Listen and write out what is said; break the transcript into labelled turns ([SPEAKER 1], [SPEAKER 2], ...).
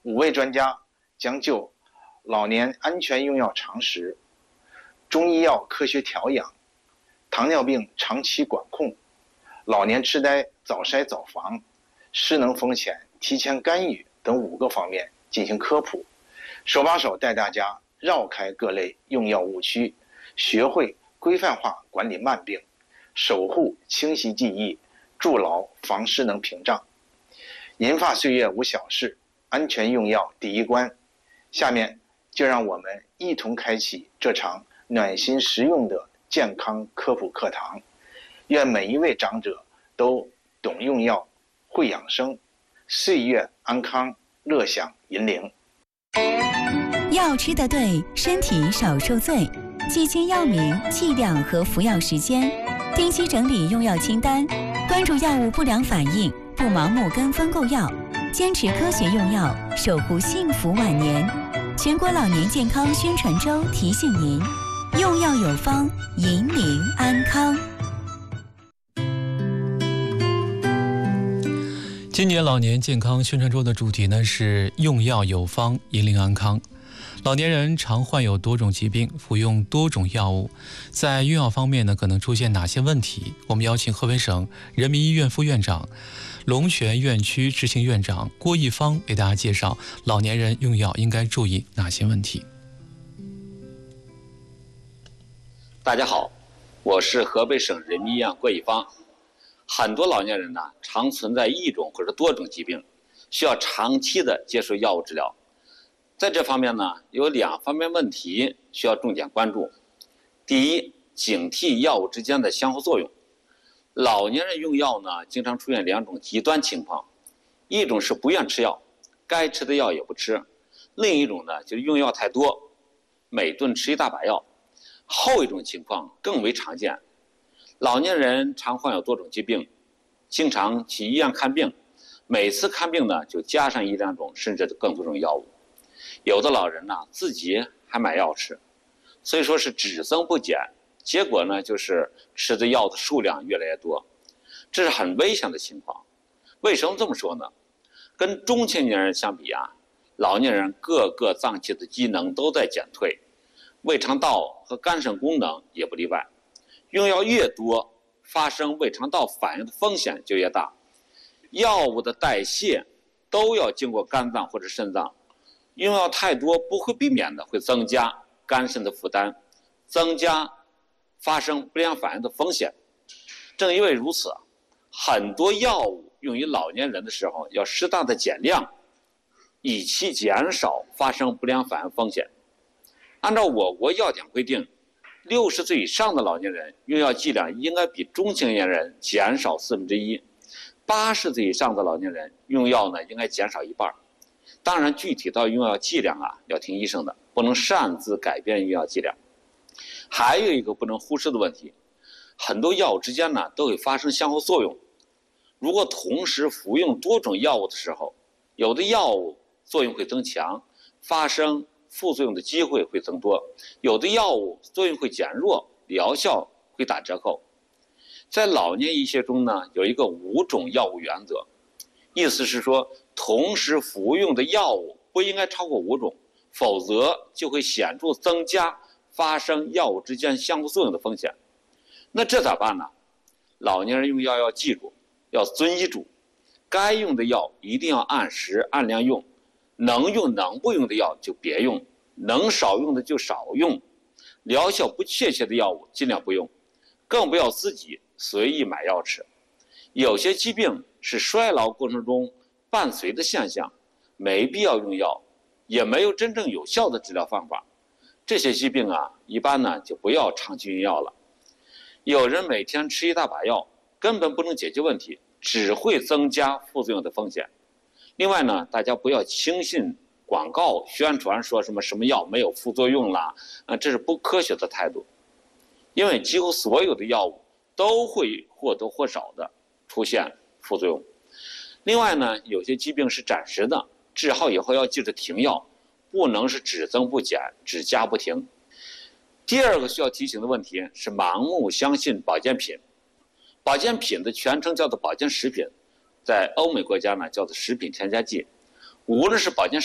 [SPEAKER 1] 5位专家将就老年安全用药常识、中医药科学调养、糖尿病长期管控、老年痴呆早筛早防、失能风险提前干预等5个方面进行科普，手把手带大家绕开各类用药误区，学会规范化管理慢病，守护清晰记忆，筑牢防失能屏障。银发岁月无小事，安全用药第一关。下面就让我们一同开启这场暖心实用的健康科普课堂。愿每一位长者都懂用药，会养生，岁月安康，乐享银龄。
[SPEAKER 2] 药吃得对，身体少受罪。记清药名、剂量和服药时间，定期整理用药清单，关注药物不良反应，不盲目跟风购药，坚持科学用药，守护幸福晚年。全国老年健康宣传周提醒您：用药有方，引领安康。
[SPEAKER 3] 今年老年健康宣传周的主题呢是用药有方，引领安康。老年人常患有多种疾病，服用多种药物，在用药方面呢可能出现哪些问题？我们邀请河北省人民医院副院长、龙泉院区执行院长郭义芳为大家介绍老年人用药应该注意哪些问题。
[SPEAKER 4] 大家好，我是河北省人民医院郭义芳。很多老年人呢常存在一种或者多种疾病，需要长期的接受药物治疗。在这方面呢，有2方面问题需要重点关注。第一，警惕药物之间的相互作用。老年人用药呢，经常出现2种极端情况，一种是不愿吃药，该吃的药也不吃；另一种呢，就是用药太多，每顿吃一大把药。后一种情况更为常见。老年人常患有多种疾病，经常去医院看病，每次看病呢，就加上1、2种甚至更多种药物。有的老人呢自己还买药吃，所以说是只增不减，结果呢就是吃的药的数量越来越多，这是很危险的情况。为什么这么说呢？跟中青年人相比啊，老年人各个脏器的机能都在减退，胃肠道和肝肾功能也不例外。用药越多，发生胃肠道反应的风险就越大。药物的代谢都要经过肝脏或者肾脏，用药太多不会避免的会增加肝肾的负担，增加发生不良反应的风险。正因为如此，很多药物用于老年人的时候要适当的减量，以期减少发生不良反应风险。按照我国药典规定，60岁以上的老年人用药剂量应该比中青年人减少1/4，80岁以上的老年人用药呢应该减少1半。当然，具体到用药剂量啊，要听医生的，不能擅自改变用药剂量。还有一个不能忽视的问题，很多药物之间呢都会发生相互作用。如果同时服用多种药物的时候，有的药物作用会增强，发生副作用的机会会增多；有的药物作用会减弱，疗效会打折扣。在老年医学中呢，有一个5种药物原则，意思是说，同时服用的药物不应该超过5种，否则就会显著增加发生药物之间相互作用的风险。那这咋办呢？老年人用药要记住，要遵医嘱，该用的药一定要按时按量用，能用能不用的药就别用，能少用的就少用，疗效不确切的药物尽量不用，更不要自己随意买药吃。有些疾病是衰老过程中伴随的现象，没必要用药，也没有真正有效的治疗方法。这些疾病啊，一般呢就不要长期用药了。有人每天吃一大把药，根本不能解决问题，只会增加副作用的风险。另外呢，大家不要轻信广告宣传说什么药没有副作用啦，这是不科学的态度。因为几乎所有的药物都会或多或少的出现副作用。另外呢，有些疾病是暂时的，治好以后要记着停药，不能是只增不减，只加不停。第二个需要提醒的问题是盲目相信保健品。保健品的全称叫做保健食品，在欧美国家呢叫做食品添加剂。无论是保健